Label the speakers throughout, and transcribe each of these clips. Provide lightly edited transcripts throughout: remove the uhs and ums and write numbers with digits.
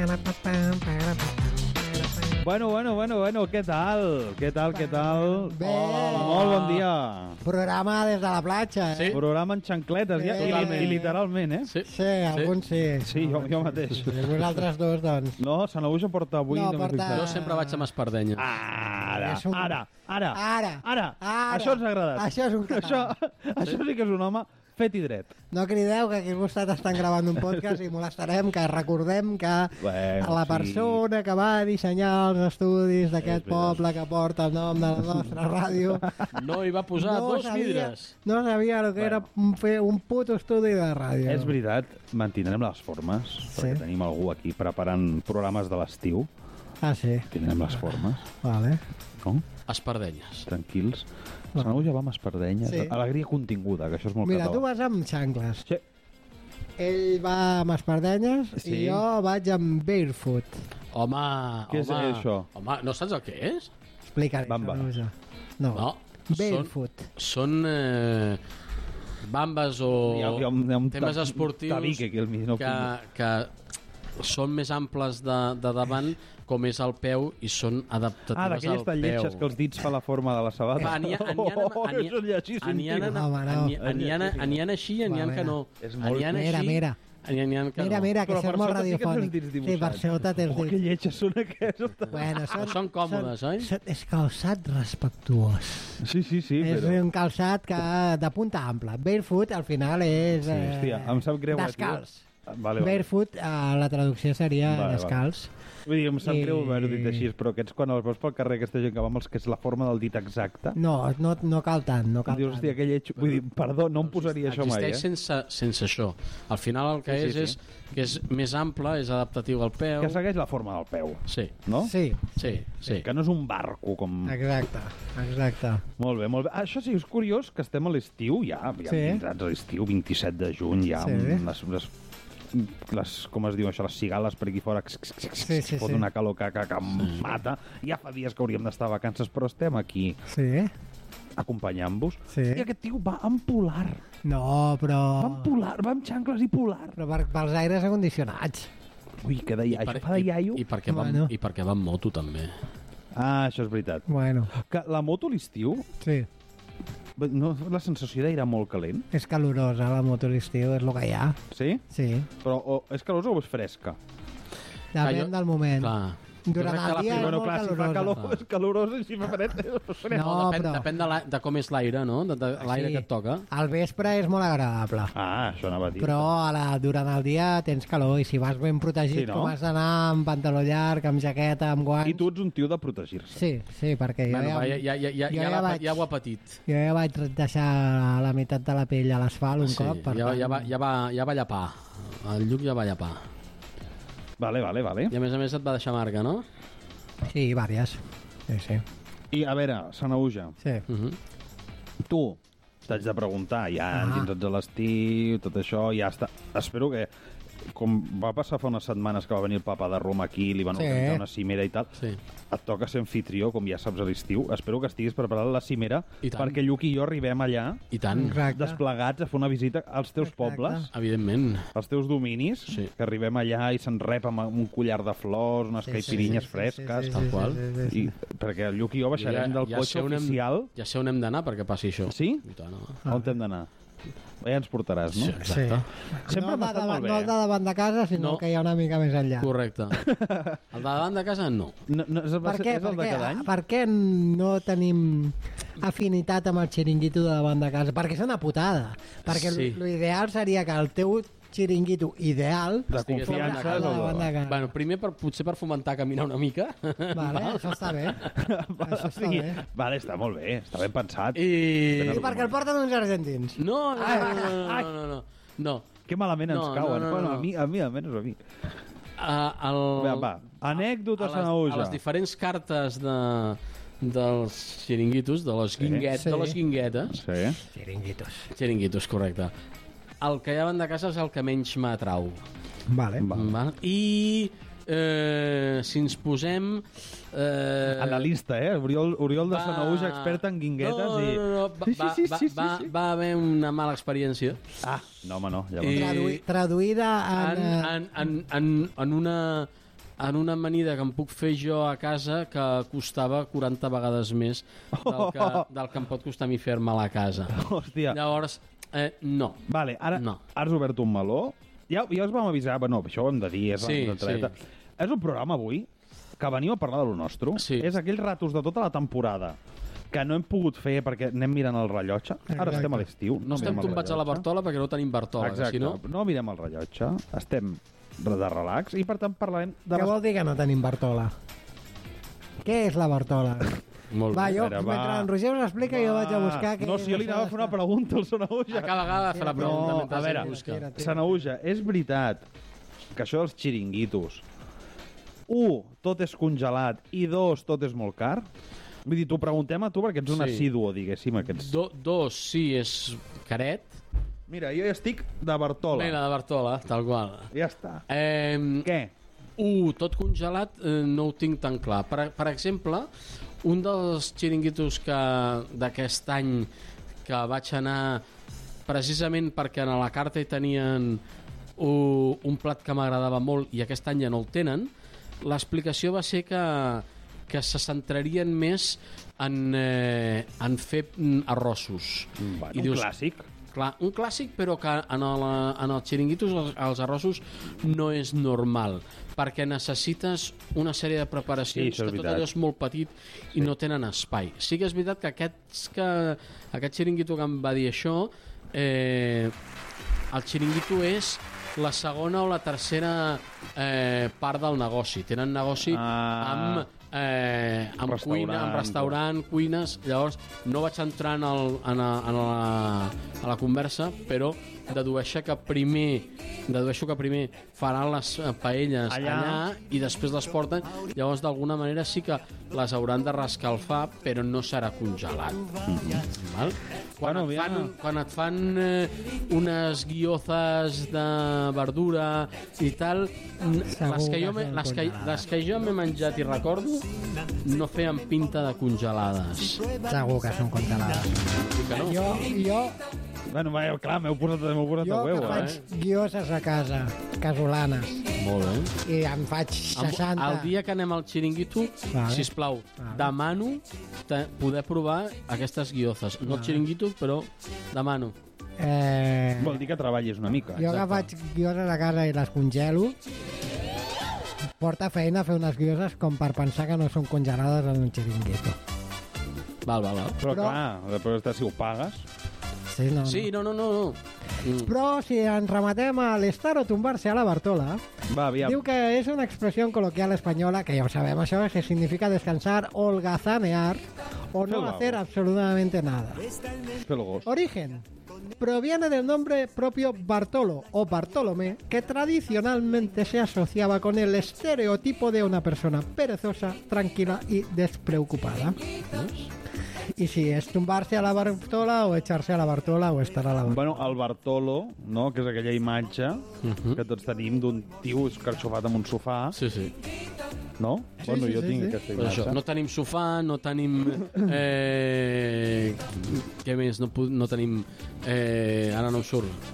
Speaker 1: Bueno, què tal? Què tal?
Speaker 2: Bé.
Speaker 1: Molt bon dia.
Speaker 2: Programa des de la platja, eh?
Speaker 3: Sí.
Speaker 1: Programa en xancletes, ja, i literalment, eh?
Speaker 3: Sí.
Speaker 2: Sí, alguns sí.
Speaker 1: Sí, jo mateix.
Speaker 2: I vosaltres dos, doncs.
Speaker 1: No, Sant Auja porta avui...
Speaker 2: No,
Speaker 1: m'he
Speaker 2: porta-
Speaker 1: fixat.
Speaker 3: Jo sempre vaig amb espardenyes.
Speaker 1: Ara,
Speaker 2: És un-
Speaker 1: ara.
Speaker 2: Ara.
Speaker 1: Això ens ha agradat.
Speaker 2: Això és un català.
Speaker 1: Això sí que és un home fet i dret.
Speaker 2: No crideu, que aquí al costat estan gravant un podcast i molestarem, que recordem que
Speaker 1: Bueno,
Speaker 2: la
Speaker 1: sí.
Speaker 2: persona que va dissenyar els estudis d'aquest
Speaker 1: És veritat.
Speaker 2: poble que porta el nom de la nostra ràdio
Speaker 3: No hi va posar dos vidres.
Speaker 2: no sabia el que era fer un puto estudi de ràdio.
Speaker 1: És veritat, mantindrem les formes, perquè tenim algú aquí preparant programes de l'estiu.
Speaker 2: Ah, sí?
Speaker 1: Tindrem les formes,
Speaker 2: Vale.
Speaker 1: no?
Speaker 3: Espardenyes.
Speaker 1: Tranquils. Sant Auja va amb espardenyes.
Speaker 2: Sí.
Speaker 1: Alegria continguda, que això és molt
Speaker 2: Mira, tu
Speaker 1: català.
Speaker 2: vas amb xancles.
Speaker 1: Sí.
Speaker 2: Ell va amb espardenyes
Speaker 1: Sí.
Speaker 2: i jo vaig amb barefoot.
Speaker 3: Home,
Speaker 1: Què és això?
Speaker 3: Home, no saps el que és?
Speaker 2: Explica-li.
Speaker 1: Bamba.
Speaker 2: Sanuja. No.
Speaker 3: No.
Speaker 2: Barefoot.
Speaker 3: Són bambes o
Speaker 1: Hi ha un
Speaker 3: temes esportius
Speaker 1: tabique aquí al mig, no?
Speaker 3: que són més amples de davant com és el peu i són adaptatives al
Speaker 1: d'aquelles tan
Speaker 3: peu.
Speaker 1: lletges que els dits fa la forma de la sabata.
Speaker 3: Va, n'hi ha així i n'hi ha que no.
Speaker 1: És molt-
Speaker 3: N'hi ha
Speaker 2: Mira,
Speaker 3: així,
Speaker 2: mira.
Speaker 3: n'hi ha que
Speaker 2: Mira,
Speaker 3: no.
Speaker 2: mira, que
Speaker 1: Però
Speaker 2: això
Speaker 1: per
Speaker 2: és molt
Speaker 1: sota sí que tens
Speaker 2: radiofònic.
Speaker 1: els dits
Speaker 2: Sí,
Speaker 1: dibuixats.
Speaker 2: per sota tens
Speaker 1: Que
Speaker 2: dits.
Speaker 1: lletges són aquestes.
Speaker 2: Bueno,
Speaker 3: Són còmodes, oi?
Speaker 2: És calçat respectuós.
Speaker 1: Sí,
Speaker 2: És
Speaker 1: però...
Speaker 2: un calçat que de punta ampla. Barefoot, al final, és...
Speaker 1: Sí, hòstia, em sap greu.
Speaker 2: descalç.
Speaker 1: Vale.
Speaker 2: Barefoot, la traducció seria
Speaker 1: Vale.
Speaker 2: descalç.
Speaker 1: Vull dir, em sap
Speaker 2: I-
Speaker 1: greu haver-ho dit així, però aquests quan els veus pel carrer, aquesta gent que va amb els que és la forma del dit exacta,
Speaker 2: No cal tant, no cal
Speaker 1: dius,
Speaker 2: tant.
Speaker 1: hòstia, que lleig... Vull dir, perdó, no em posaria això mai,
Speaker 3: Existeix sense això. Al final el que
Speaker 1: Sí, sí,
Speaker 3: és que és més ample, és adaptatiu al peu.
Speaker 1: Que segueix la forma del peu,
Speaker 3: Sí,
Speaker 1: no?
Speaker 2: Sí,
Speaker 3: sí.
Speaker 1: Que no és un barco com...
Speaker 2: exacte.
Speaker 1: Molt bé, molt bé. Això sí, és curiós que estem a l'estiu, ja
Speaker 2: Sí.
Speaker 1: entrats a l'estiu, 27 de juny, ja,
Speaker 2: Sí.
Speaker 1: les, com es diu això, les cigales per aquí fora,
Speaker 2: Sí,
Speaker 1: fot
Speaker 2: sí.
Speaker 1: una calor que em mata. Ja fa dies que hauríem d'estar a vacances, però estem aquí
Speaker 2: Sí,
Speaker 1: acompanyant-vos.
Speaker 2: Sí.
Speaker 1: I aquest tio va amb polar.
Speaker 2: no,
Speaker 1: Va amb polar, va amb xancles i polar.
Speaker 2: però pels aires acondicionats.
Speaker 1: Ui, que de iaio. Això fa de iaio?
Speaker 3: I perquè
Speaker 2: Bueno.
Speaker 3: va amb moto, també.
Speaker 1: Ah, això és veritat.
Speaker 2: Bueno,
Speaker 1: Que la moto a l'estiu,
Speaker 2: sí,
Speaker 1: no, la sensació d'aire molt calent,
Speaker 2: és calorosa la moto a l'estiu, és el que hi ha.
Speaker 1: sí?
Speaker 2: Sí,
Speaker 1: Però és calorosa o és fresca?
Speaker 2: depèn del moment.
Speaker 3: Clar.
Speaker 2: Durant
Speaker 3: Jo crec que
Speaker 2: el
Speaker 3: la
Speaker 2: dia
Speaker 3: primera-
Speaker 2: és molt
Speaker 1: si fa
Speaker 2: calorosa.
Speaker 1: calor és calorosa i si fa fred és fred.
Speaker 2: No,
Speaker 3: depèn de com és l'aire, no? De l'aire
Speaker 2: Sí.
Speaker 3: que et toca.
Speaker 2: Al vespre és molt agradable.
Speaker 1: Ah, això anava a dir.
Speaker 2: Però durant el dia tens calor i si vas ben protegit,
Speaker 1: Sí, no?
Speaker 2: com has d'anar amb pantaló llarg, amb jaqueta, amb guants...
Speaker 1: I tu ets un tio de protegir-se.
Speaker 2: Sí, perquè jo,
Speaker 3: Bueno,
Speaker 2: ja,
Speaker 3: va,
Speaker 2: jo
Speaker 3: ja ho ha patit.
Speaker 2: jo ja vaig deixar la meitat de la pell a l'asfalt un
Speaker 3: Sí,
Speaker 2: cop. Per tant,
Speaker 3: ja va llapar. El Lluc ja va llapar.
Speaker 1: Vale.
Speaker 3: I a més et va deixar marca, no?
Speaker 2: Sí, vàries. Sí.
Speaker 1: I a veure, Sanauja,
Speaker 2: Sí.
Speaker 1: tu t'haig de preguntar, ja
Speaker 2: Ah.
Speaker 1: dins de l'estiu, tot això, ja està. Espero que, com va passar fa unes setmanes que va venir el papa de Roma aquí, li van
Speaker 2: Sí.
Speaker 1: organitzar una cimera i tal,
Speaker 3: Sí.
Speaker 1: et toca ser anfitrió, com ja saps, a l'estiu. Espero que estiguis preparat la cimera,
Speaker 3: I tant.
Speaker 1: perquè Lluc i jo arribem allà
Speaker 3: I tant,
Speaker 2: Exacte.
Speaker 1: desplegats a fer una visita als teus
Speaker 2: Exacte.
Speaker 1: pobles,
Speaker 3: evidentment.
Speaker 1: als teus dominis,
Speaker 3: Sí.
Speaker 1: que arribem allà i se'n rep amb un collar de flors, unes caipirinyes fresques,
Speaker 3: tal qual.
Speaker 1: I, perquè el Lluc i jo baixarem del cotxe
Speaker 3: sé on
Speaker 1: oficial.
Speaker 3: Ja sé on hem d'anar perquè passi això.
Speaker 1: Sí?
Speaker 3: I tant, no?
Speaker 1: On hem d'anar? Ja ens portaràs, no?
Speaker 3: Sí, exacte.
Speaker 1: Sempre m'ha estat molt bé.
Speaker 2: No el de davant de casa, sinó
Speaker 3: No.
Speaker 2: que hi ha una mica més enllà.
Speaker 3: Correcte. El de davant de casa, no.
Speaker 1: No, és,
Speaker 2: Per què?
Speaker 1: és el de cada any?
Speaker 2: Per què no tenim afinitat amb el xiringuito de davant de casa? Perquè és una putada. Perquè
Speaker 3: Sí.
Speaker 2: l'ideal seria que el teu xiringuito ideal
Speaker 1: De
Speaker 3: Estigués
Speaker 1: confiança.
Speaker 2: fos el de davant de casa.
Speaker 3: Bueno, primer potser per fomentar caminar una mica.
Speaker 2: Vale, això està bé. Això està
Speaker 1: Sí.
Speaker 2: bé.
Speaker 1: Vale, està molt bé, està ben pensat.
Speaker 3: I...
Speaker 2: I perquè el porten uns argentins.
Speaker 3: No. No.
Speaker 1: Que malament ens
Speaker 3: No,
Speaker 1: cauen.
Speaker 3: no, no,
Speaker 1: Bueno,
Speaker 3: no.
Speaker 1: a mi almenys a mi.
Speaker 3: Va,
Speaker 1: Anècdota
Speaker 3: a
Speaker 1: Sanauja.
Speaker 3: les diferents cartes dels xiringuitos, de les,
Speaker 2: Sí.
Speaker 3: de les guinguetes,
Speaker 1: Sí.
Speaker 3: xiringuitos, correcte. El que hi ha davant de casa és el que menys m'atrau.
Speaker 2: Vale.
Speaker 3: Val? I si ens posem...
Speaker 1: Analista, Oriol de Sanauja, expert en guinguetes.
Speaker 3: No. Va haver una mala experiència.
Speaker 1: Ah, no, home, no. Llavors.
Speaker 3: I-
Speaker 2: Traduïda en...
Speaker 3: En una en una amanida que em puc fer jo a casa que costava 40 vegades més del que em pot costar a mi fer-me a la casa.
Speaker 1: Hòstia.
Speaker 3: Llavors, no.
Speaker 1: Vale, ara has obert un meló. Ja us vam avisar, bueno, això ho hem de dir,
Speaker 3: Sí.
Speaker 1: És un programa avui que venim a parlar de lo nostre.
Speaker 3: Sí.
Speaker 1: És aquells ratos de tota la temporada que no hem pogut fer perquè anem mirant el rellotge. Ara estem a l'estiu.
Speaker 3: No estem tombats a la Bartola perquè no tenim Bartola.
Speaker 1: Exacte,
Speaker 3: Si no...
Speaker 1: no mirem el rellotge, estem de relax i per tant parlarem de
Speaker 2: Què vol dir que no tenim Bartola? Què és la Bartola?
Speaker 3: Molt
Speaker 2: Va,
Speaker 3: bé.
Speaker 2: jo,
Speaker 1: Espera,
Speaker 2: mentre en Roger us explica, jo vaig a buscar...
Speaker 1: No, si jo li anava a fer una pregunta al Sanauja.
Speaker 3: A cada vegada fer la pregunta
Speaker 1: No,
Speaker 3: mentre
Speaker 1: a veure,
Speaker 3: ell busca.
Speaker 1: Sanauja, és veritat que això dels xiringuitos, 1, tot és congelat, i 2, tot és molt car? Vull dir, t'ho preguntem a tu perquè ets un
Speaker 3: Sí.
Speaker 1: assiduo, diguéssim, aquests...
Speaker 3: Dos, sí, és caret.
Speaker 1: Mira, jo ja estic de Bartola.
Speaker 3: Mira, de Bartola, tal qual.
Speaker 1: Ja està.
Speaker 3: Què? Tot congelat no ho tinc tan clar. Per exemple, un dels xiringuitos d'aquest any que vaig anar precisament perquè a la carta hi tenien un plat que m'agradava molt i aquest any ja no el tenen, l'explicació va ser que se centrarien més en fer arrossos.
Speaker 1: Bueno,
Speaker 3: I dius,
Speaker 1: clàssic.
Speaker 3: Clar, un clàssic, però que en els xiringuitos els arrossos no és normal, perquè necessites una sèrie de preparacions
Speaker 1: Sí,
Speaker 3: que tot allò és molt petit i no tenen espai. Sí que és veritat que aquest xiringuito que em va dir això, el xiringuito és la segona o la tercera part del negoci. Tenen negoci amb cuina, amb restaurant, cuines. Llavors no vaig entrar a la conversa, però dedueixo que primer faran les paelles allà i després les porten. Llavors d'alguna manera sí que les hauran de rescalfar, però no serà congelat. Val? Quan et fan unes guiozes de verdura i tal, les que jo m'he menjat i recordo no feien pinta de congelades.
Speaker 2: Segur que són congelades. Jo
Speaker 1: Bueno, clar, m'heu posat a huevo,
Speaker 2: faig guioses a casa, casolanes,
Speaker 3: Molt bé.
Speaker 2: i em faig 60.
Speaker 3: El dia que anem al xiringuito, sisplau, demano poder provar aquestes guiozes. No el xiringuito, però demano.
Speaker 1: Vol dir que treballis una mica.
Speaker 2: Jo que faig guioses a casa i les congelo, porta feina fer unes guioses com per pensar que no són congelades en un xiringuito.
Speaker 3: Val.
Speaker 1: Però clar, després si ho pagues...
Speaker 2: Sí, no. Però si ens rematem a l'estar o tombar-se a la Bartola, diu que és una expressió col·loquial espanyola, que ja ho sabem això, que significa descansar, holgazanear o no hacer absolutamente nada. Origen. Proviene del nombre propio Bartolo o Bartolomé, que tradicionalmente se asociaba con el estereotipo de una persona perezosa, tranquila y despreocupada. I si és tombar-se a la Bartola o echar-se a la Bartola o estar a la Bartola.
Speaker 1: Bueno, el Bartolo, no?, que és aquella imatge que tots tenim d'un tio escarxofat en un sofà.
Speaker 3: Sí.
Speaker 1: No?
Speaker 2: Sí,
Speaker 1: bueno,
Speaker 2: sí,
Speaker 1: jo tinc
Speaker 2: sí.
Speaker 1: aquesta
Speaker 3: Pues
Speaker 1: imatge.
Speaker 3: això, no tenim sofà, no tenim... què més? No tenim... ara no em surt.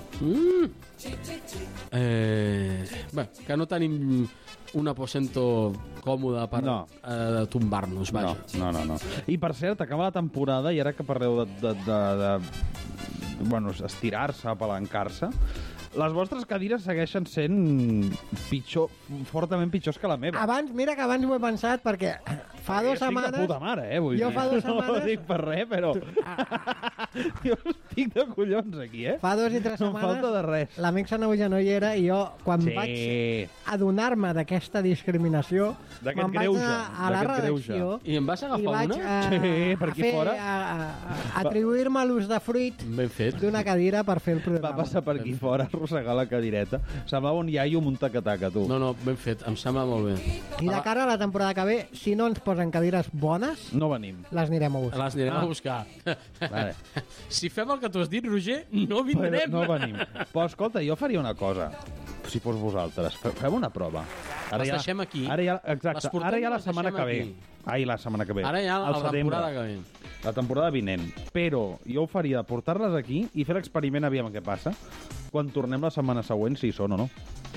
Speaker 3: Bé, que no tenim un aposento còmode per tombar-nos, vaja.
Speaker 1: No. I per cert, acaba la temporada i ara que parleu de bueno, estirar-se, apalancar-se, les vostres cadires segueixen sent fortament pitjors que la meva.
Speaker 2: Mira que abans ho he pensat perquè fa 2 setmanes...
Speaker 1: Jo estic de puta mare, vull
Speaker 2: jo
Speaker 1: dir.
Speaker 2: fa 2 setmanes...
Speaker 1: No ho dic per res, però... Jo estic de collons aquí,
Speaker 2: Fa 2 i 3 setmanes...
Speaker 1: No falta de res.
Speaker 2: L'amic Sanauja no hi era i jo, quan vaig adonar-me d'aquesta discriminació, me'n vaig anar a la redacció
Speaker 3: i em vas agafar una?
Speaker 1: Per aquí fora.
Speaker 2: Atribuir-me l'ús de fruit d'una cadira per fer el programa.
Speaker 1: Va passar per aquí fora, arrossegar la cadireta. Semblava un iaio amb un taca-taca, tu.
Speaker 3: No, ben fet, em sembla molt bé.
Speaker 2: I de cara a la temporada que ve, si no ens posen cadires bones,
Speaker 1: no venim.
Speaker 2: Les anirem a buscar.
Speaker 3: Les anirem a buscar.
Speaker 1: Vale.
Speaker 3: Si fem el que tu has dit, Roger, no vindrem.
Speaker 1: No venim. Però escolta, jo faria una cosa. Si fos vosaltres, fem una prova.
Speaker 3: Les deixem aquí.
Speaker 1: Exacte. Ara ja la setmana que ve. La setmana que ve.
Speaker 3: Ara ja la temporada que ve.
Speaker 1: La temporada vinent. Però jo ho faria de portar-les aquí i fer l'experiment, aviam què passa, quan tornem la setmana següent, si hi són o no.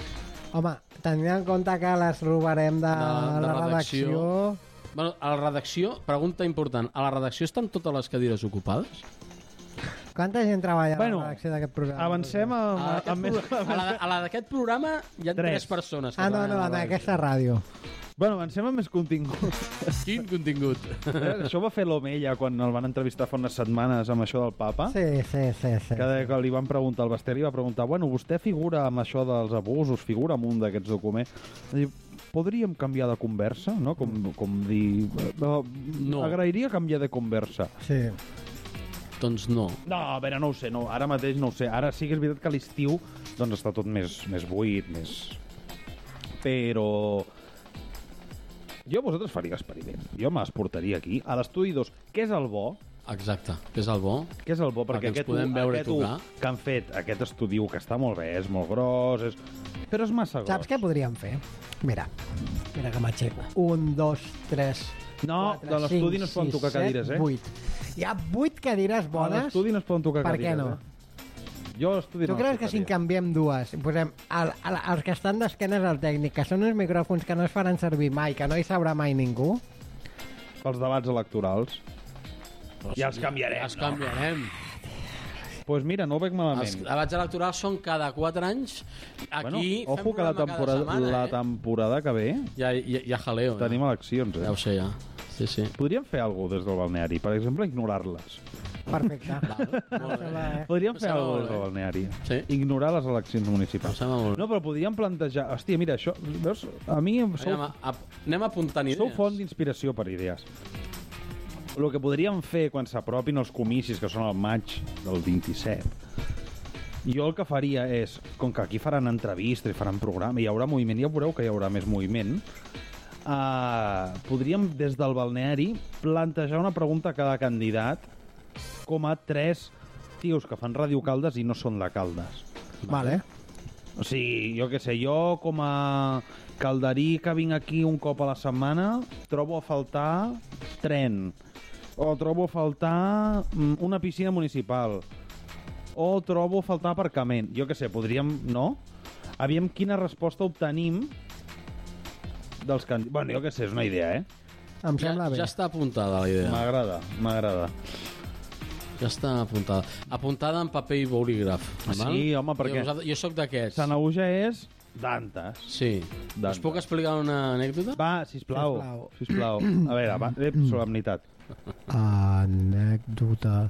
Speaker 2: Home, tenint en compte que les robarem de la redacció...
Speaker 3: Bueno, a la redacció, pregunta important, a la redacció estan totes les cadires ocupades?
Speaker 2: Quanta gent treballa a la redacció d'aquest programa?
Speaker 1: Avancem
Speaker 3: a la d'aquest programa hi ha 3 persones.
Speaker 2: No, en aquesta ràdio.
Speaker 1: Bueno, avancem amb més contingut.
Speaker 3: Quin contingut?
Speaker 1: Això va fer l'Omella quan el van entrevistar fa unes setmanes amb això del papa.
Speaker 2: Sí.
Speaker 1: Que li van preguntar, el Basté li va preguntar, bueno, vostè figura amb això dels abusos, figura amb un d'aquests documents. Podríem canviar de conversa, no? Com dir... No. Agrairia canviar de conversa.
Speaker 2: Sí.
Speaker 3: Doncs no.
Speaker 1: No, a veure, no ho sé, no, ara mateix no ho sé. Ara sí que és veritat que a l'estiu doncs està tot més buit, més... Però... Jo vosaltres faria l'experiment. Jo m'esportaria aquí, a l'estudi 2. Què és el bo?
Speaker 3: Exacte, què és el bo?
Speaker 1: Què és el bo? Perquè
Speaker 3: ens podem veure i tocar.
Speaker 1: Que han fet aquest estudi que està molt bé, és molt gros, però és massa gros.
Speaker 2: Saps què podríem fer? Mira que m'aixeco. 1, 2, 3...
Speaker 1: No, 4, de l'estudi no es poden tocar cadires,
Speaker 2: 8. Hi ha 8 cadires bones.
Speaker 1: A l'estudi no es poden tocar cadires.
Speaker 2: Per què no?
Speaker 1: Jo a l'estudi no.
Speaker 2: Tu creus que si en canviem 2, posem els que estan d'esquenes al tècnic, que són uns micròfons que no es faran servir mai, que no hi sabrà mai ningú?
Speaker 1: Pels debats electorals. Ja els canviarem.
Speaker 3: Els canviarem.
Speaker 1: Pues mira, no ho veig malament.
Speaker 3: Els debats electorals són cada 4 anys. Aquí
Speaker 1: ojo que la temporada que ve
Speaker 3: hi ha jaleo.
Speaker 1: Tenim eleccions,
Speaker 3: Ja ho sé, ja. Sí.
Speaker 1: Podríem fer alguna cosa des del balneari, per exemple, ignorar-les.
Speaker 2: Perfecte.
Speaker 1: Podríem fer alguna cosa des del balneari.
Speaker 3: Sí?
Speaker 1: Ignorar les eleccions municipals. No, però podríem plantejar... Hòstia, mira, això... Veus? A mi...
Speaker 3: Anem apuntant idees.
Speaker 1: Sou font d'inspiració per idees. El que podríem fer quan s'apropin els comicis, que són al maig del 27, jo el que faria és, com que aquí faran entrevistes, faran programa, hi haurà moviment, ja veureu que hi haurà més moviment, podríem, des del balneari, plantejar una pregunta a cada candidat com a 3 tios que fan Ràdio Caldes i no són de Caldes.
Speaker 2: Vale.
Speaker 1: O sigui, jo què sé, jo com a calderí que vinc aquí un cop a la setmana, trobo a faltar tren, o trobo a faltar una piscina municipal, o trobo a faltar aparcament. Jo què sé, podríem... No? Aviam quina resposta obtenim dels candidats. Bueno, jo què sé, és una idea,
Speaker 2: Em sembla bé.
Speaker 3: Ja està apuntada la idea.
Speaker 1: M'agrada.
Speaker 3: Ja està apuntada. Apuntada en paper i bolígraf.
Speaker 1: Sí, home, perquè...
Speaker 3: Jo sóc d'aquests.
Speaker 1: Sanaüja és Dantes.
Speaker 3: Sí.
Speaker 1: Dantes.
Speaker 3: Us puc explicar una anècdota?
Speaker 1: Va, sisplau. A veure, solemnitat.
Speaker 2: Anècdota.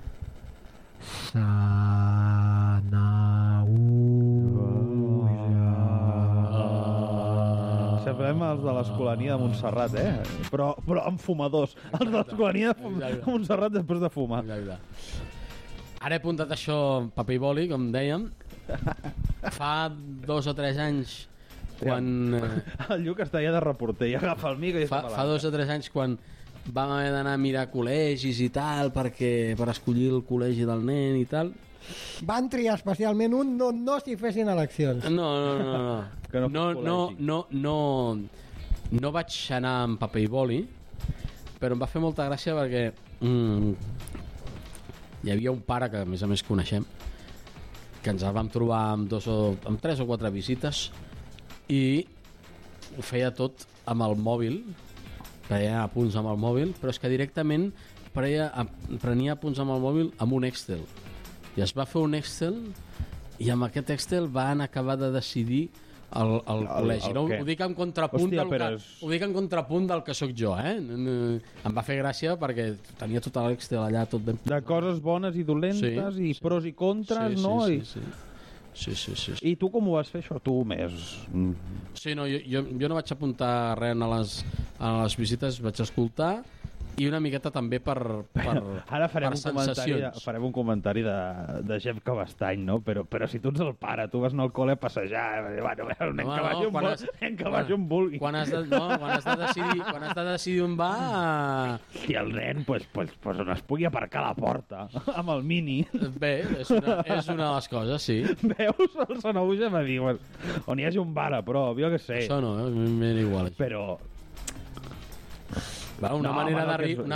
Speaker 1: Sabem els de l'Escolania de Montserrat, Però amb fumadors. Els de l'Escolania de Montserrat després de fumar.
Speaker 3: Ara he apuntat això en paper i boli, com dèiem. Fa 2 o 3 anys, quan...
Speaker 1: El Lluc està allà de reporter i agafa el micro i...
Speaker 3: Fa 2 o 3 anys, quan vam haver d'anar a mirar col·legis i tal, per escollir el col·legi del nen i tal.
Speaker 2: Van triar especialment un, no s'hi fessin eleccions.
Speaker 3: No vaig anar amb paper i boli, però em va fer molta gràcia perquè hi havia un pare que a més coneixem, que ens el vam trobar amb 3 o 4 visites, i ho feia tot amb el mòbil, prenia apunts amb el mòbil, però és que directament prenia apunts amb el mòbil amb un Excel. I es va fer un Excel i amb aquest Excel van acabar de decidir el col·legi. Ho dic en contrapunt, ho dic en contrapunt del que sóc jo, Em va fer gràcia perquè tenia tot l'Excel allà, tot ben...
Speaker 1: De coses bones i dolentes, i pros i contres, no?
Speaker 3: Sí.
Speaker 1: I tu com ho vas fer, això? Tu més...
Speaker 3: Sí, no, jo no vaig apuntar res a les visites, vaig escoltar, i una miqueta també per
Speaker 1: ara farem un comentari de Jeff Cabastany, no? Però si tu ets el pare, tu vas anar al col·le a passejar, que vagi on vulgui.
Speaker 3: Quan has de decidir on va...
Speaker 1: I el nen, pues on es pugui aparcar a la porta, amb el Mini.
Speaker 3: Bé, és una de les coses, sí.
Speaker 1: Veus? El Sanaüja va dir, on hi hagi un bar, però jo què sé.
Speaker 3: Això no, m'és igual.
Speaker 1: Però...
Speaker 3: Una manera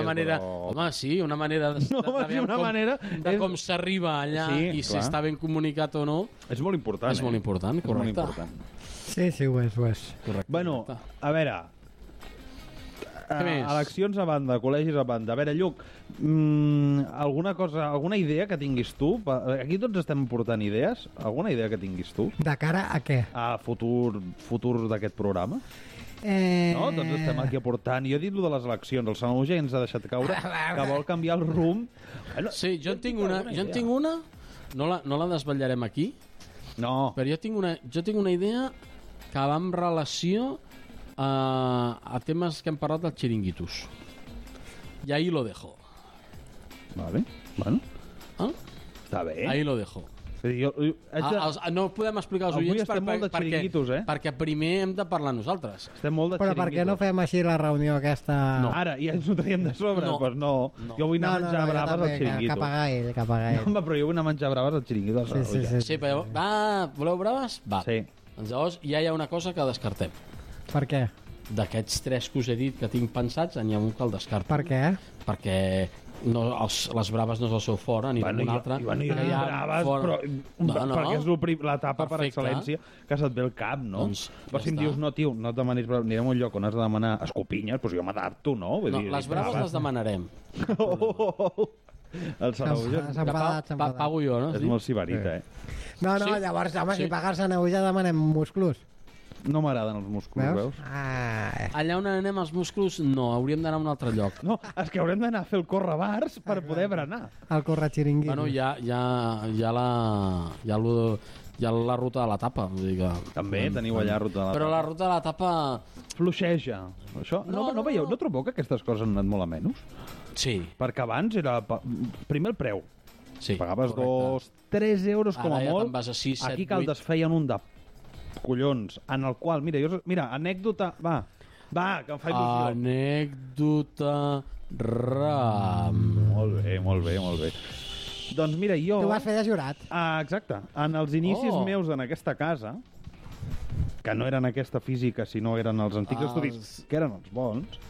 Speaker 3: de com s'arriba allà, i si està ben comunicat o no.
Speaker 1: És molt important.
Speaker 3: És molt important, correcte.
Speaker 2: Sí, ho és.
Speaker 3: Correcte.
Speaker 1: Bueno, a veure... eleccions a banda, col·legis a banda. A veure, Lluc, alguna idea que tinguis tu? Aquí tots estem portant idees. Alguna idea que tinguis tu?
Speaker 2: De cara a què?
Speaker 1: A futur d'aquest programa? No? Tots estem aquí aportant. Jo he dit lo de les eleccions. El Sanahuja ens ha deixat caure que vol canviar el rumb. Bueno,
Speaker 3: sí, jo en tinc una. No la desvetllarem aquí.
Speaker 1: No.
Speaker 3: Però jo tinc una idea que va en relació a temes que hem parlat dels xiringuitos. I ahí lo dejo.
Speaker 1: Vale, bueno. Està bé.
Speaker 3: Ahí lo dejo. No podem explicar als oients perquè primer hem de parlar nosaltres.
Speaker 1: Estem molt de
Speaker 2: però per què no fem així la reunió aquesta?
Speaker 1: No. Ara, ja ens ho traiem de sobre? No. Pues no. Jo vull anar a menjar braves al xiringuito.
Speaker 2: Cap a ell.
Speaker 1: No, però jo vull anar a menjar braves al xiringuito.
Speaker 3: Sí, però voleu braves? Va.
Speaker 1: Sí.
Speaker 3: Llavors ja hi ha una cosa que descartem.
Speaker 2: Per què?
Speaker 3: D'aquests 3 que us he dit que tinc pensats, n'hi ha un que el descarto.
Speaker 2: Per què?
Speaker 3: Perquè les braves no és el seu fort, ni un altre.
Speaker 1: Hi ha braves, però perquè és l'etapa per excel·lència que se't ve el cap, no? Però si em dius, no, tio, no et demanis braves, anirem a un lloc on has de demanar escopinyes, doncs jo m'adapto, no?
Speaker 3: No, les braves les demanarem.
Speaker 1: El Sanahuja
Speaker 3: pago jo, no?
Speaker 1: És molt sibarita,
Speaker 2: No, llavors, home, si pagar el Sanahuja demanem músculos.
Speaker 1: No m'agraden els músculs, veus?
Speaker 3: Allà on anem els músculs, no, hauríem d'anar a un altre lloc.
Speaker 1: No, és que haurem d'anar a fer el correbars per poder berenar.
Speaker 2: El correxiringuito.
Speaker 3: Bueno, hi ha la ruta de la tapa. Vull dir que...
Speaker 1: També teniu allà ruta de la tapa.
Speaker 3: Però la ruta de la tapa...
Speaker 1: Fluixeja. Això, no veieu? No trobeu que aquestes coses han anat molt a menys?
Speaker 3: Sí.
Speaker 1: Perquè abans era... Primer el preu.
Speaker 3: Sí,
Speaker 1: pagaves 2-3 euros com a molt.
Speaker 3: Ara ja te'n vas a 6, 7, 8...
Speaker 1: Aquí cal desfeien un de collons, en el qual... Mira, anècdota... Va, que em fa il·lusió.
Speaker 3: Anècdota ram.
Speaker 1: Molt bé. Doncs mira, jo...
Speaker 2: Tu vas fer de jurat.
Speaker 1: Exacte. En els inicis meus en aquesta casa, que no eren aquesta física, sinó eren els antics estudis, que eren els bons,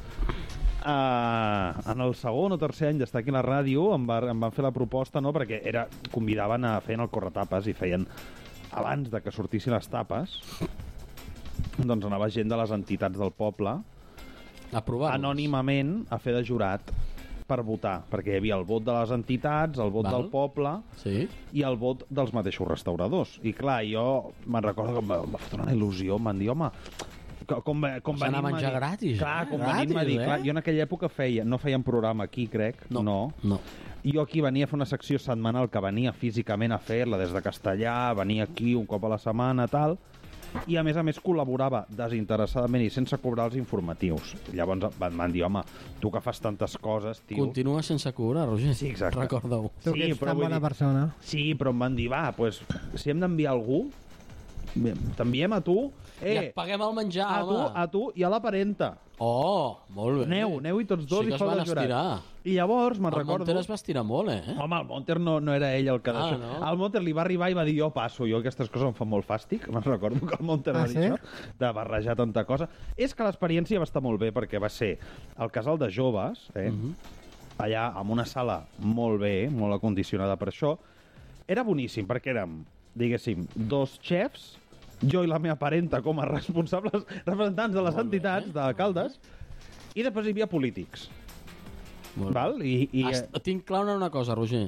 Speaker 1: en el segon o tercer any d'estar aquí a la ràdio em van fer la proposta, no?, perquè convidaven a fer el corretapes i feien... Abans de que sortissin les tapes, doncs anava gent de les entitats del poble anònimament a fer de jurat per votar, perquè hi havia el vot de les entitats, el vot del poble i el vot dels mateixos restauradors. I clar, jo me'n recordo que em va fotre una il·lusió, em van dir, home, com
Speaker 3: venint a menjar gratis.
Speaker 1: Clar, com venint-me a dir, clar, jo en aquella època no feien programa aquí, crec. No. I jo aquí venia a fer una secció setmanal que venia físicament a fer-la des de Castellà, venia aquí un cop a la setmana, tal, i a més col·laborava desinteressadament i sense cobrar els informatius. Llavors van dir, home, tu que fas tantes coses, tio...
Speaker 3: Continua sense cobrar, Roger.
Speaker 1: Sí, exacte.
Speaker 3: Recorda-ho.
Speaker 2: Tu que ets tan bona persona.
Speaker 1: Sí, però em van dir, va, pues, si hem d'enviar algú, t'enviem a tu...
Speaker 3: I et paguem el menjar, home.
Speaker 1: A tu i a la parenta.
Speaker 3: Oh, molt bé.
Speaker 1: Aneu i tots dos i feu de jurat. I llavors me'n recordo...
Speaker 3: El Monter es va estirar molt,
Speaker 1: Home, el Monter no era ell el que...
Speaker 3: no?
Speaker 1: El Monter li va arribar i va dir, jo passo, jo aquestes coses em fan molt fàstic. Me'n recordo que el Monter va dir això, de barrejar tanta cosa. És que l'experiència va estar molt bé perquè va ser el casal de joves, allà amb una sala molt bé, molt acondicionada per això. Era boníssim perquè érem, diguéssim, 2 xefs, jo i la meva parenta com a representants de les entitats, d'alcaldes, i després hi havia polítics. Val?
Speaker 3: Tinc clar una cosa, Roger.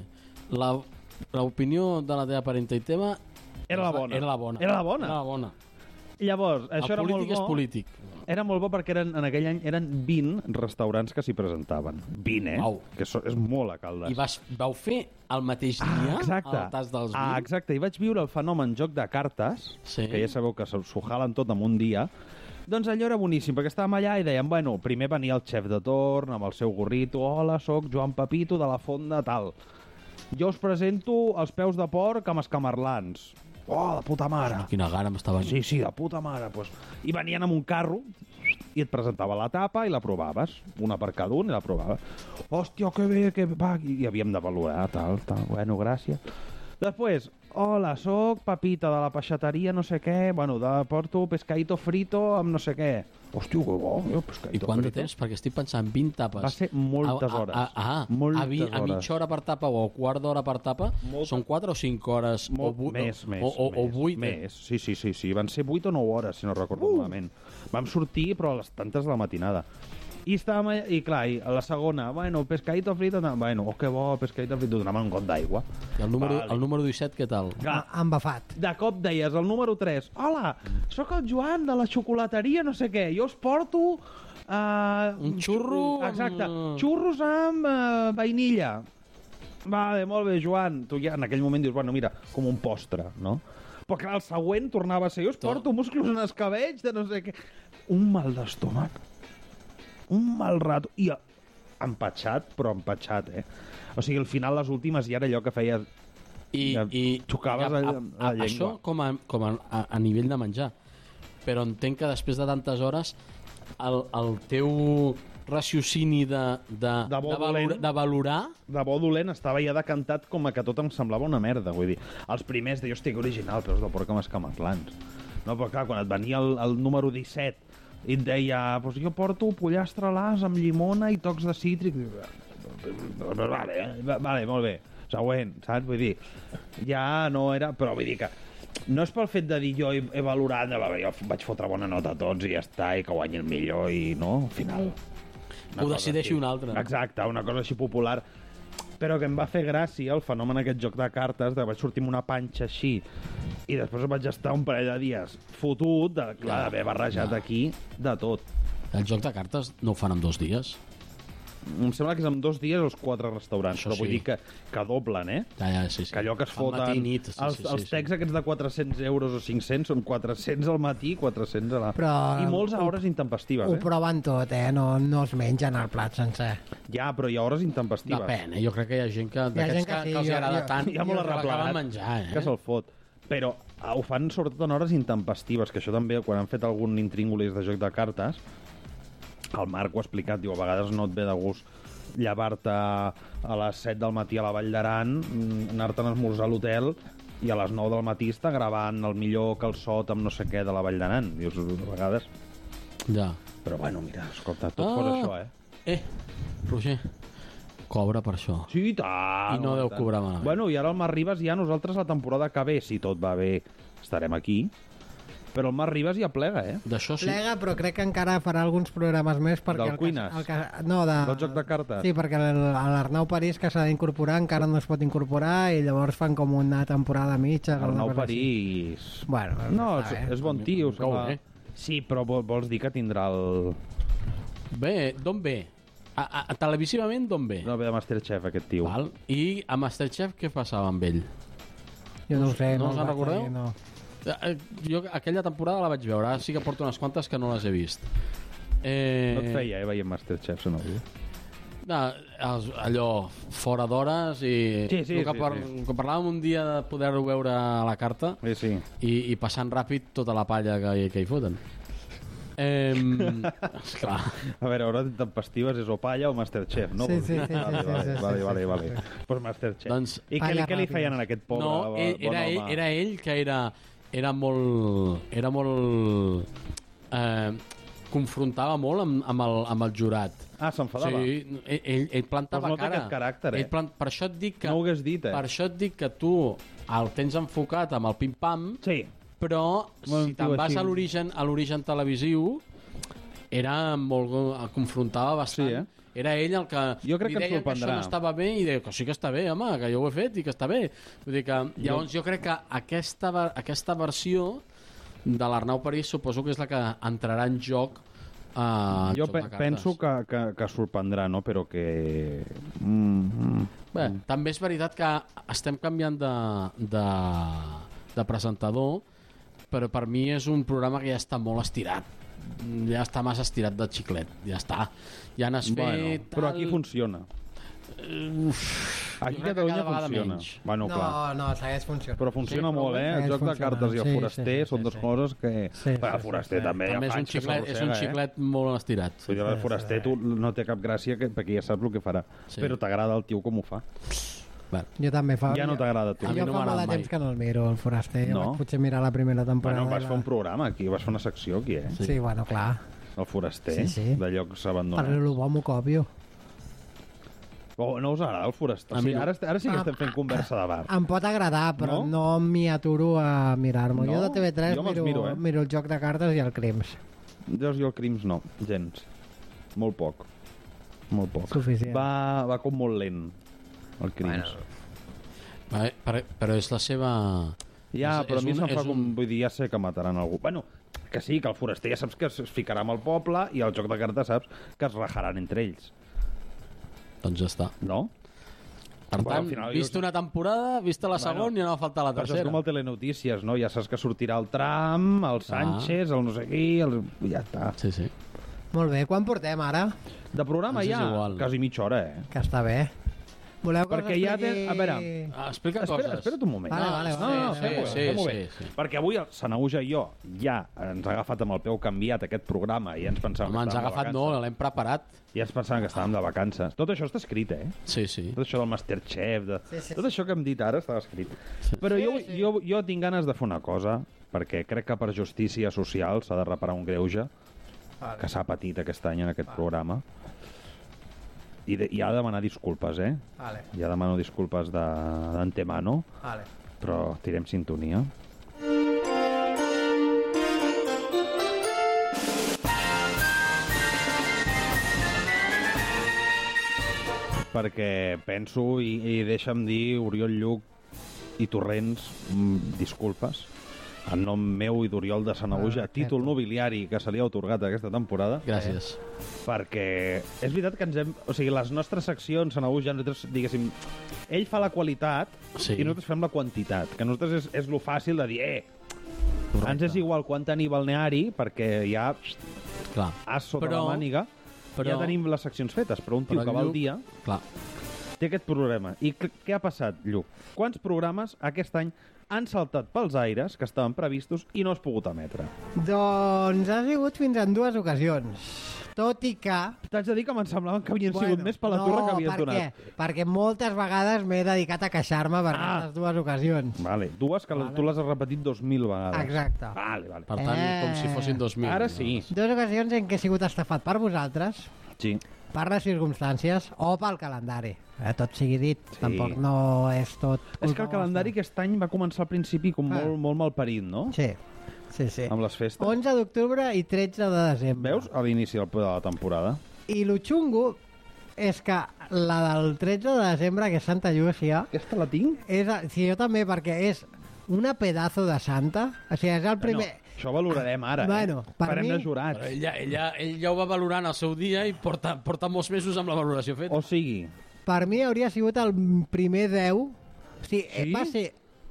Speaker 3: L'opinió de la teva parenta i teva
Speaker 1: era la bona. Llavors, això era molt bo.
Speaker 3: El polític és polític.
Speaker 1: Era molt bo perquè en aquell any eren 20 restaurants que s'hi presentaven. 20,
Speaker 3: Uau.
Speaker 1: Que és molt a Caldes.
Speaker 3: I vau fer el mateix dia el tas dels 20?
Speaker 1: Exacte, i vaig viure el fenomen joc de cartes, que ja sabeu que s'ho jalen tot en un dia. Doncs allò era boníssim, perquè estàvem allà i dèiem, bueno, primer venia el xef de torn amb el seu gorrito, hola, soc Joan Pepito de la Fonda, tal. Jo us presento els peus de porc amb escamarlans. Oh, de puta mare.
Speaker 3: Quina gana m'estava...
Speaker 1: Sí, de puta mare. Pues. I venien amb un carro i et presentava la tapa i la provaves. Una per cada un i la provaves. Hòstia, que bé, que va. I havíem de valorar, tal. Bueno, gràcies. Després, hola, soc Pepita de la peixateria no sé què, bueno, porto pescadito frito amb no sé què. Hòstia, que bo, pescadito frito.
Speaker 3: I quant de temps? Perquè estic pensant 20 tapes.
Speaker 1: Va ser moltes hores.
Speaker 3: A mitja hora per tapa o a quart d'hora per tapa, són 4 o 5 hores?
Speaker 1: Més.
Speaker 3: O 8?
Speaker 1: Més, sí. Van ser 8 o 9 hores, si no recordo malament. Vam sortir, però a les tantes de la matinada. I estàvem allà, i clar, a la segona, bueno, pescadito frito, bueno, que bo, pescadito frito, donàvem un got d'aigua.
Speaker 3: I el número 17, què tal?
Speaker 2: Embafat.
Speaker 1: De cop deies, el número 3, hola, sóc el Joan de la xocolateria no sé què, jo us porto...
Speaker 3: un xurro...
Speaker 1: Exacte, xurros amb vainilla. Vale, molt bé, Joan. Tu ja en aquell moment dius, bueno, mira, com un postre, no? Però clar, el següent tornava a ser, jo us porto musclos en escabells de no sé què. Un mal d'estómac. Un mal rato. I empatxat, però empatxat, O sigui, al final, les últimes, ja era allò que feia... I xocaves a la llengua.
Speaker 3: Això com a nivell de menjar. Però entenc que després de tantes hores el teu raciocini de valorar...
Speaker 1: De bo dolent estava ja decantat com a que tot em semblava una merda. Vull dir, els primers deia, hòstia, que original, peus de porc amb escamarlans. No, però clar, quan et venia el número 17 i et deia, pues jo porto pollastre a l'as amb llimona i tocs de cítric. Vale, molt bé. Següent, saps? Vull dir, ja no era... Però vull dir que no és pel fet de dir jo he valorat, jo vaig fotre bona nota a tots i ja està, i que guanyi el millor, i no, al final...
Speaker 3: Ho decideixi un altre.
Speaker 1: Exacte, una cosa així popular. Però que em va fer gràcia el fenomen aquest joc de cartes, vaig sortir amb una panxa així, i després vaig estar un parell de dies fotut d'haver barrejat aquí de tot.
Speaker 3: El joc de cartes no ho fan en 2 dies?
Speaker 1: Em sembla que és en 2 dies els 4 restaurants, això però vull dir que doblen,
Speaker 3: sí.
Speaker 1: Que allò que es foten...
Speaker 3: Nit,
Speaker 1: els tecs aquests de 400 euros o 500 són 400 al matí, 400 a la...
Speaker 2: Però
Speaker 1: i molts a hores intempestives,
Speaker 2: Ho proven tot, no es mengen el plat sencer.
Speaker 1: Ja, però hi ha hores intempestives.
Speaker 3: Depèn, jo crec que hi ha gent que els agrada tant
Speaker 1: hi ha molt arreplegat
Speaker 3: menjar,
Speaker 1: que se'l fot. Però ho fan sobretot en hores intempestives, que això també, quan han fet algun intríngulis de joc de cartes, el Marc ho ha explicat, diu, a vegades no et ve de gust llevar-te a les 7 del matí a la Vall d'Aran, anar-te'n a esmorzar a l'hotel i a les 9 del matí està gravant el millor calçot amb no sé què de la Vall d'Aran. Dius, a vegades...
Speaker 3: Ja.
Speaker 1: Però bueno, mira, escolta, tot fos això,
Speaker 3: Roger, cobra per això.
Speaker 1: Sí, tant.
Speaker 3: I no deu cobrar malament.
Speaker 1: Bueno, i ara el Marc Ribas ja nosaltres la temporada que ve, si tot va bé, estarem aquí. Però el Marc Ribas ja plega,
Speaker 3: D'això sí.
Speaker 2: Plega, però crec que encara farà alguns programes més perquè...
Speaker 1: Del Cuines? Del joc de cartes?
Speaker 2: Sí, perquè l'Arnau París, que s'ha d'incorporar, encara no es pot incorporar i llavors fan com una temporada mitja.
Speaker 1: Arnau París...
Speaker 2: Bueno,
Speaker 1: no, és bon tio. Sí, però vols dir que tindrà el...
Speaker 3: Bé, d'on ve? Televisivament d'on ve?
Speaker 1: No, ve de Masterchef, aquest tio.
Speaker 3: Val. I a Masterchef què passava amb ell?
Speaker 2: Jo no ho sé.
Speaker 3: No us en recordeu?
Speaker 2: No.
Speaker 3: Jo aquella temporada la vaig veure, sí que porto unes quantes que no les he vist.
Speaker 1: No et feia, veient Masterchef, no?
Speaker 3: Allò, fora d'hores i...
Speaker 1: Sí.
Speaker 3: Que parlàvem un dia de poder-ho veure a la carta i passant ràpid tota la palla que hi foten. Esclar.
Speaker 1: A veure, hores intempestives és o palla o Masterchef, no?
Speaker 2: Sí.
Speaker 1: Vale. Pues Masterchef.
Speaker 3: Doncs,
Speaker 1: I què li feien a aquest pobre
Speaker 3: bon home? Era ell que era molt confrontava molt amb el jurat.
Speaker 1: S'enfadava?
Speaker 3: Sí, ell plantava cara.
Speaker 1: Aquest caràcter,
Speaker 3: Per això et dic que...
Speaker 1: No ho hagués dit,
Speaker 3: Per això et dic que tu el tens enfocat amb el pim-pam, però si te'n vas a l'origen televisiu, era molt... confrontava bastant. Era ell el que
Speaker 1: jo crec
Speaker 3: li deia que això no estava bé i deia que sí que està bé, home, que jo ho he fet i que està bé. Vull dir que, llavors, jo crec que aquesta versió de l'Arnau París suposo que és la que entrarà en joc
Speaker 1: jo penso que sorprendrà, no? Però que...
Speaker 3: Bé, també és veritat que estem canviant de presentador, però per mi és un programa que ja està molt estirat. Ja està massa estirat de xiclet. Ja està. Ja n'has fet...
Speaker 1: Però aquí funciona. Aquí a Catalunya funciona. Bueno, clar.
Speaker 2: No, segueix funcionant.
Speaker 1: Però funciona molt, El joc de cartes i el foraster són dues coses que... El foraster també ja fa anys que s'arrossega,
Speaker 3: és un xiclet molt estirat.
Speaker 1: El foraster tu no té cap gràcia perquè ja saps el que farà. Però t'agrada el tio com ho fa.
Speaker 2: Jo també fa...
Speaker 1: Ja no t'agrada, tu.
Speaker 2: Jo fa molt de temps que no el miro, el Foraster. No. Vaig potser mirar la primera temporada.
Speaker 1: Bueno, vas fer un programa aquí, vas fer una secció aquí,
Speaker 2: Sí, bueno, clar.
Speaker 1: El Foraster, de llocs abandonats.
Speaker 2: Per lo bo m'ho copio.
Speaker 1: No us agrada el Foraster? Sí, ara sí que estem fent conversa de bar.
Speaker 2: Em pot agradar, però no m'hi aturo a mirar-m'ho. Jo de TV3 miro el Joc de Cartes i el Crims.
Speaker 1: Jo el Crims no, gens. Molt poc. Molt poc.
Speaker 2: Suficient.
Speaker 1: Va com molt lent, el Crims.
Speaker 3: Però és la seva...
Speaker 1: Ja, però a mi se'm fa com... Vull dir, ja sé que mataran algú. Bueno, que sí, que el Foraster ja saps que es ficarà amb el poble i el Joc de Cartes saps que es rajaran entre ells.
Speaker 3: Doncs ja està.
Speaker 1: No?
Speaker 3: Per tant, vist una temporada, vista la segona i no va faltar la tercera.
Speaker 1: Això és com el Telenotícies, no? Ja saps que sortirà el Trump, el Sánchez, el no sé qui... Ja està.
Speaker 3: Sí.
Speaker 2: Molt bé, quan portem ara?
Speaker 1: De programa ja, quasi mitja hora,
Speaker 2: Que està bé. Voleu que
Speaker 1: perquè ja té... A veure...
Speaker 3: Explica coses.
Speaker 1: Espera't un moment.
Speaker 2: Vale.
Speaker 1: Fem-ho bé. Perquè avui el Sanahuja i jo ja ens ha agafat amb el peu canviat aquest programa i ja ens pensàvem...
Speaker 3: Home, ens ha agafat no, l'hem preparat.
Speaker 1: Ja ens pensàvem que estàvem de vacances. Tot això està escrit,
Speaker 3: Sí.
Speaker 1: Tot això del Masterchef... Tot això que hem dit ara estava escrit. Però jo tinc ganes de fer una cosa, perquè crec que per justícia social s'ha de reparar un greuge que s'ha patit aquest any en aquest programa. I ha de demanar disculpes,
Speaker 2: Vale.
Speaker 1: Ja demano disculpes d'antemano, però tirem sintonia. Perquè penso, i deixa'm dir, Oriol Lluc i Torrents, disculpes, en nom meu i d'Oriol de Sanahuja, títol nobiliari que se li ha atorgat aquesta temporada.
Speaker 3: Gràcies.
Speaker 1: Perquè és veritat que ens hem... O sigui, les nostres seccions, Sanahuja, nosaltres, diguéssim, ell fa la qualitat i nosaltres fem la quantitat. Que nosaltres és lo fàcil de dir, ens és igual quant tenir balneari, perquè ja has sota la màniga, ja tenim les seccions fetes, però un tio que va al dia té aquest problema. I què ha passat, Lluc? Quants programes aquest any han saltat pels aires, que estaven previstos, i no has pogut emetre?
Speaker 2: Doncs ha sigut fins en 2 ocasions. Tot i que...
Speaker 1: T'haig de dir que me'n semblaven que havien sigut més per la turra que havien donat.
Speaker 2: Perquè moltes vegades m'he dedicat a queixar-me per aquestes 2 ocasions.
Speaker 1: Vale, 2 que tu les has repetit 2.000 vegades.
Speaker 2: Exacte.
Speaker 1: Vale.
Speaker 3: Per tant, com si fossin 2.000.
Speaker 1: Ara sí.
Speaker 2: 2 ocasions en què he sigut estafat per vosaltres.
Speaker 1: Sí.
Speaker 2: Per les circumstàncies o pel calendari. Tot sigui dit, tampoc no és tot...
Speaker 1: És que el calendari aquest any va començar al principi com molt malparit, no?
Speaker 2: Sí.
Speaker 1: Amb les festes.
Speaker 2: 11 d'octubre i 13 de desembre.
Speaker 1: Veus? A l'inici de la temporada.
Speaker 2: I lo xungo és que la del 13 de desembre, que és Santa Llúcia...
Speaker 1: Aquesta la tinc?
Speaker 2: Sí, jo també, perquè és una pedazo de santa. O sigui, és el primer...
Speaker 1: Això valorarem ara, Farem de jurats.
Speaker 3: Ell ja ho va valorant al seu dia i porta molts mesos amb la valoració feta.
Speaker 1: O sigui...
Speaker 2: Per mi hauria sigut el primer 10. O sigui, va ser...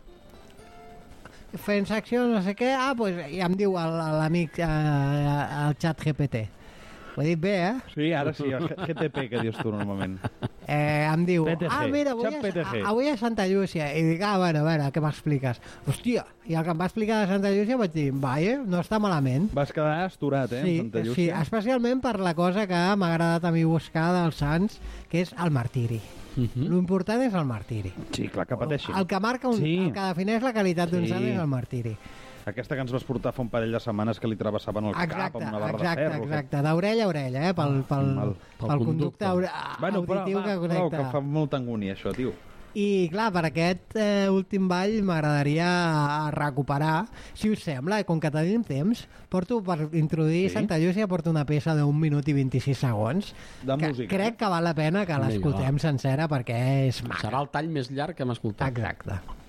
Speaker 2: Fent secció, no sé què... i em diu l'amic al xat GPT. Ho he dit bé,
Speaker 1: Sí, ara sí, el GTP que dius tu normalment.
Speaker 2: Em diu,
Speaker 1: PTG,
Speaker 2: mira, avui a Santa Llúcia. I dic, a veure, què m'expliques? Hòstia, i el que em va explicar de Santa Llúcia vaig dir, no està malament.
Speaker 1: Vas quedar asturat, en Santa Llúcia?
Speaker 2: Sí, especialment per la cosa que m'ha agradat a mi buscar dels sants, que és el martiri. L'important és el martiri.
Speaker 1: Sí, clar, que pateixin.
Speaker 2: El que marca, el que defineix la qualitat d'un sant és el martiri.
Speaker 1: Aquesta que ens vas portar fa un parell de setmanes que li travessaven el cap amb una barra de ferro.
Speaker 2: Exacte, d'orella a orella, pel conducte auditiu que connecta.
Speaker 1: Que fa molta angúnia, això, tio.
Speaker 2: I, clar, per aquest últim ball m'agradaria recuperar, si us sembla, com que tenim temps, porto per introduir Santa Llúcia, porto una peça d'1 minut i 26 segons.
Speaker 1: De música.
Speaker 2: Crec que val la pena que l'escoltem sencera perquè és maca.
Speaker 3: Serà el tall més llarg que hem escoltat.
Speaker 2: Exacte.